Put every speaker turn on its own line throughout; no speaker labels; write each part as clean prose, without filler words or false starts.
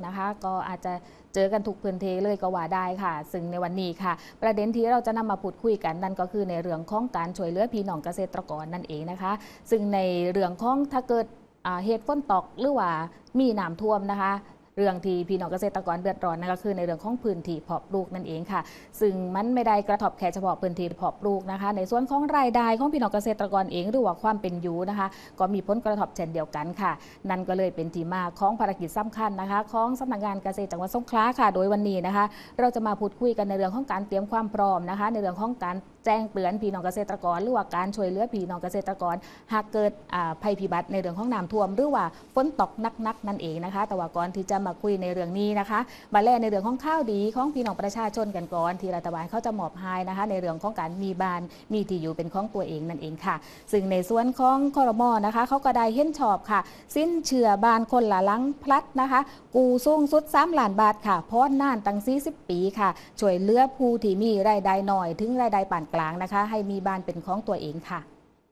นะคะก็อาจจะเจอกันทุกพื้นที่เลยก็ว่าได้ค่ะซึ่งในวันนี้ค่ะประเด็นที่เราจะนำมาพูดคุยกันนั่นก็คือในเรื่องของการช่วยเหลือพี่น้องเกษตรกรนั่นเองนะคะซึ่งในเรื่องของถ้าเกิดเหตุฝนตกหรือว่ามีน้ำท่วมนะคะเรื่องที่พี่น้องเกษตรกรเดือดร้อนนั่นก็คือในเรื่องของพื้นที่เพาะปลูกนั่นเองค่ะซึ่งมันไม่ได้กระทบแค่เฉพาะพื้นที่เพาะปลูกนะคะในส่วนของรายได้ของพี่น้องเกษตรกรเองหรือว่าความเป็นอยู่นะคะก็มีผลกระทบเช่นเดียวกันค่ะนั่นก็เลยเป็นที่มาของภารกิจสำคัญนะคะของสำนักงานเกษตรจังหวัดสงขลาค่ะโดยวันนี้นะคะเราจะมาพูดคุยกันในเรื่องของการเตรียมความพร้อมนะคะในเรื่องของการแจ้งเตือนพี่น้องเกษตรกรหรือว่าการช่วยเหลือพี่น้องเกษตรกรหากเกิดภัยพิบัติในเรื่องของน้ำท่วมหรือว่าฝนตกนักนั่นเองนะคะแต่ว่าก่อนที่จะมาคุยในเรื่องนี้นะคะมาแลในเรื่องของข้าวดีของพี่น้องประชาชนกันก่อนที่รัฐบาลเขาจะมอบให้นะคะในเรื่องของการมีบ้านมีที่อยู่เป็นของตัวเองนั่นเองค่ะซึ่งในส่วนของครม.นะคะเขาก็ได้เห็นชอบค่ะสิ้นเชื่อบ้านคนละหลังพลัดนะคะกู้สูงสุด3 ล้านบาทค่ะพร้อมนานตั้ง40 ปีค่ะช่วยเหลือผู้ที่มีรายได้น้อยถึงรายได้ปานกลางนะคะให้มีบ้านเป็นของตัวเองค่ะ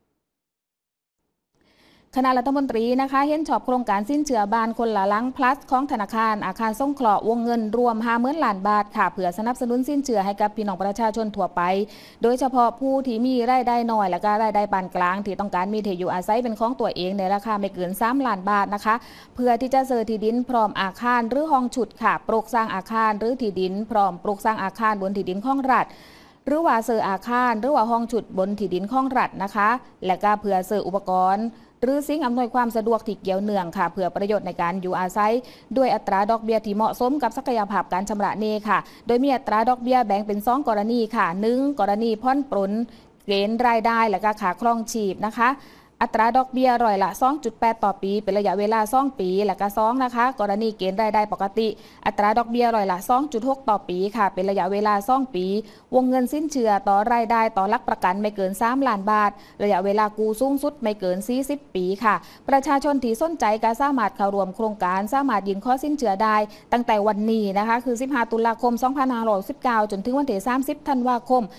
คณะรัฐมนตรีนะคะเห็นชอบโครงการสิ้นเชื่อบ้านคนละหลังพลัสของธนาคารอาคารสงเคราะห์วงเงินรวม50,000 ล้านบาทค่ะเพื่อสนับสนุนสิ้นเชื่อให้กับพี่น้องประชาชนทั่วไปโดยเฉพาะผู้ที่มีรายได้น้อยและก็รายได้ปานกลางที่ต้องการมีที่อยู่อาศัยเป็นของตัวเองในราคาไม่เกิน3 ล้านบาทนะคะเพื่อที่จะซื้อที่ดินพร้อมอาคารหรือห้องฉุดค่ะปลูกสร้างอาคารหรือที่ดินพร้อมปลูกสร้างอาคารบนที่ดินของรัฐหรือว่าเซื้ออาคารหรือว่าห้องฉุดบนที่ดินของรัฐนะคะและก็เพื่อซื้ออุปกรณ์หรือสิ่งอำนวยความสะดวกที่เกี่ยวเนื่องค่ะเพื่อประโยชน์ในการอยู่อาศัยด้วยอัตราดอกเบี้ยที่เหมาะสมกับศักยภาพการชำระหนี้ค่ะโดยมีอัตราดอกเบี้ยแบ่งเป็น2 กรณีค่ะ1 กรณีผ่อนปรนเกณฑ์รายได้และก็ค่าครองชีพนะคะอัตราดอกเบี้ยร้อยละ 2.8 ต่อปีเป็นระยะเวลา2 ปีและก็2นะคะกรณีเกณฑ์รายได้ปกติอัตราดอกเบี้ยร้อยละ 2.6 ต่อปีค่ะเป็นระยะเวลา2 ปีวงเงินสิ้นเชื่อต่อรายได้ต่อหลักประกันไม่เกิน3 ล้านบาทระยะเวลากู้สูงสุดไม่เกิน40 ปีค่ะประชาชนที่สนใจก็สามารถเข้าร่วมโครงการสามารถยื่นข้อสิ้นเชื่อได้ตั้งแต่วันนี้นะคะคือ15 ตุลาคม 2519จนถึงวันที่30 ธันวาคม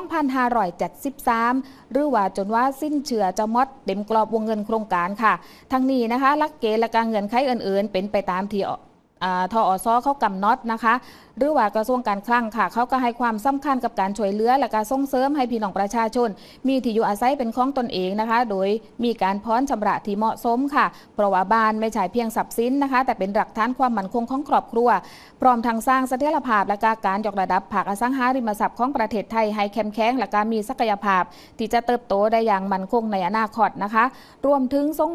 2573หรือว่าจนว่าสิ้นเชื่อจะหมดกรอบวงเงินโครงการค่ะทั้งนี้นะคะหลักเกณฑ์และการเงื่อนไขอื่นๆเป็นไปตามที่ทอสเขากำหนดนะคะหรือว่ากระทรวงการคลังค่ะเขาก็ให้ความสำคัญกับการช่วยเหลือและการส่งเสริมให้พี่น้องประชาชนมีที่อยู่อาศัยเป็นของตนเองนะคะโดยมีการผ่อนชำระที่เหมาะสมค่ะเพราะว่าบ้านไม่ใช่เพียงทรัพย์สินนะคะแต่เป็นหลักฐานความมั่นคงของครอบครัวพร้อมทางสร้างเสถียรภาพและการยกระดับภาคอสังหาริมทรัพย์ของประเทศไทยให้เข้มแข็งและการมีศักยภาพที่จะเติบโตได้อย่างมั่นคงในอนาคตนะคะรวมถึง